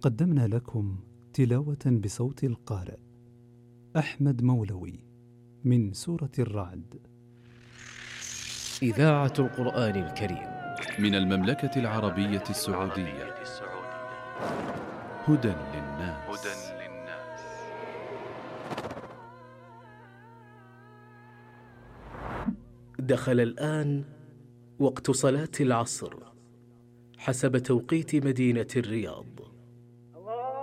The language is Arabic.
قدمنا لكم تلاوة بصوت القارئ أحمد مولوي من سورة الرعد. إذاعة القرآن الكريم من المملكة العربية السعودية. هدى للناس. دخل الآن وقت صلاة العصر حسب توقيت مدينة الرياض.